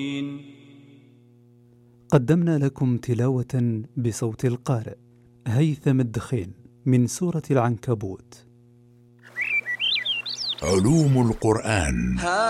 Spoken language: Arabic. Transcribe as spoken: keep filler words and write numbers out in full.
قدمنا لكم تلاوة بصوت القارئ هيثم الدخين من سورة العنكبوت. علوم القرآن.